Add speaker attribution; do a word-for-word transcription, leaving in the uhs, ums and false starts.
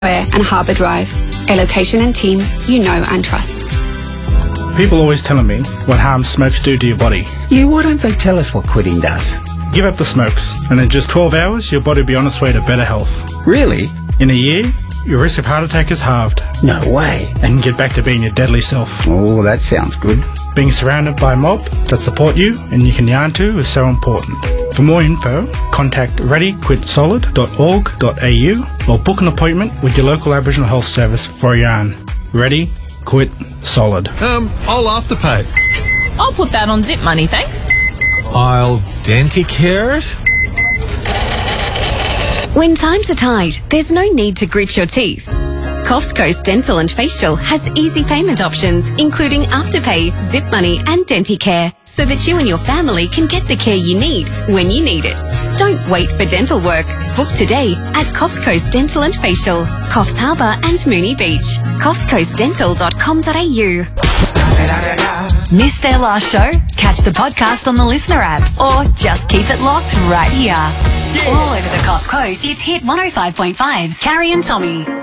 Speaker 1: and Harbour Drive, a location and team you know and trust.
Speaker 2: People always telling me what harm smokes do to your body.
Speaker 3: Yeah, why don't they tell us what quitting does?
Speaker 2: Give up the smokes, and in just twelve hours, your body will be on its way to better health.
Speaker 3: Really?
Speaker 2: In a year, your risk of heart attack is halved.
Speaker 3: No way.
Speaker 2: And get back to being your deadly self.
Speaker 3: Oh, that sounds good.
Speaker 2: Being surrounded by a mob that support you and you can yarn to is so important. For more info, contact ready quit solid dot org dot a u or book an appointment with your local Aboriginal Health Service for a yarn. Ready, quit, solid.
Speaker 4: Um, I'll afterpay.
Speaker 5: I'll put that on Zip Money, thanks.
Speaker 4: I'll Denticare it.
Speaker 6: When times are tight, there's no need to grit your teeth. Coffs Coast Dental and Facial has easy payment options, including Afterpay, Zip Money and Denticare, so that you and your family can get the care you need when you need it. Don't wait for dental work. Book today at Coffs Coast Dental and Facial, Coffs Harbour and Moonee Beach. coffs coast dental dot com dot a u.
Speaker 7: Missed their last show? Catch the podcast on the Listener app or just keep it locked right here. All over the Coffs Coast, it's Hit one oh five point five's Carrie and Tommy.